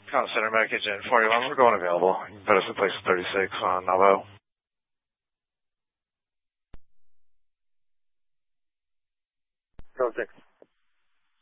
Con Center Medic Agent 41, we're going available. You can put us in place at 36 on Navajo. Go 6.